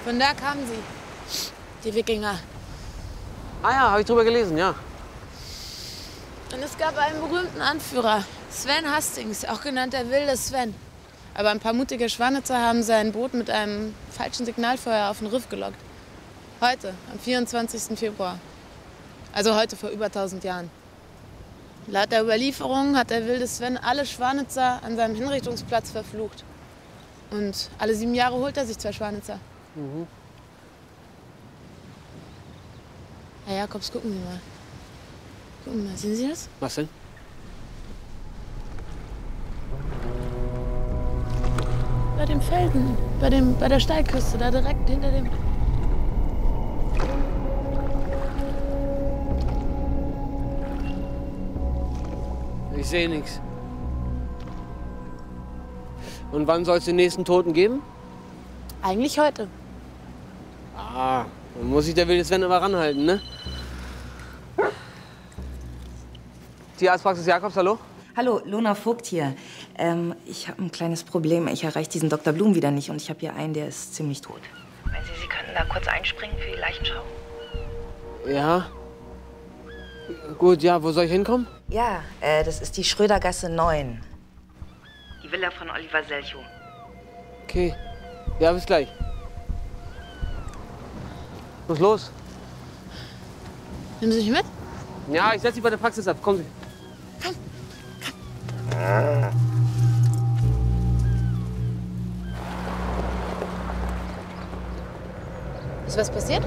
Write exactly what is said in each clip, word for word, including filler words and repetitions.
Von da kamen sie, die Wikinger. Ah ja, habe ich drüber gelesen, ja. Und es gab einen berühmten Anführer, Sven Hastings, auch genannt der wilde Sven. Aber ein paar mutige Schwanitzer haben sein Boot mit einem falschen Signalfeuer auf den Riff gelockt. Heute, am vierundzwanzigsten Februar. Also heute vor über tausend Jahren. Laut der Überlieferung hat der wilde Sven alle Schwanitzer an seinem Hinrichtungsplatz verflucht. Und alle sieben Jahre holt er sich zwei Schwanitzer. Mhm. Herr Jakobs, gucken Sie mal. Gucken Sie mal, sehen Sie das? Was denn? Bei dem Felsen, bei, dem, bei der Steilküste, da direkt hinter dem... Ich sehe nichts. Und wann soll es den nächsten Toten geben? Eigentlich heute. Ah, dann muss sich der wilde Sven aber ranhalten, ne? Tierarztpraxis Jakobs, hallo? Hallo, Lona Vogt hier. Ähm, ich habe ein kleines Problem. Ich erreiche diesen Doktor Blum wieder nicht und ich habe hier einen, der ist ziemlich tot. Wenn Sie, Sie könnten da kurz einspringen für die Leichenschau? Ja. Gut, ja, wo soll ich hinkommen? Ja, äh, das ist die Schrödergasse neun. Die Villa von Oliver Selchow. Okay. Ja, bis gleich. Was ist los? Nehmen Sie mich mit? Ja, ich setze Sie bei der Praxis ab. Kommen Sie. Komm, Ist was passiert?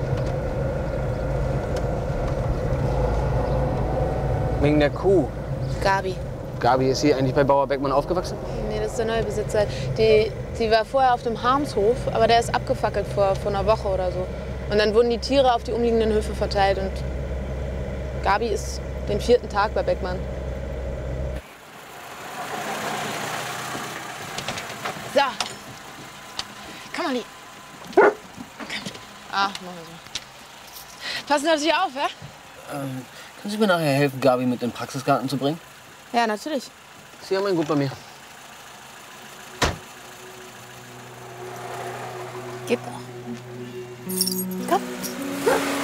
Wegen der Kuh. Gabi. Gabi, ist sie eigentlich bei Bauer Beckmann aufgewachsen? Nee, das ist der neue Besitzer. Die, die war vorher auf dem Harmshof, aber der ist abgefackelt vor, vor einer Woche oder so. Und dann wurden die Tiere auf die umliegenden Höfe verteilt und Gabi ist den vierten Tag bei Beckmann. So. Komm mal, Lie. Ah, machen wir so. Passen Sie auf sich auf, ja? Ähm, können Sie mir nachher helfen, Gabi mit in den Praxisgarten zu bringen? Ja, natürlich. Sie haben ein Gut bei mir. Geht doch. Komm.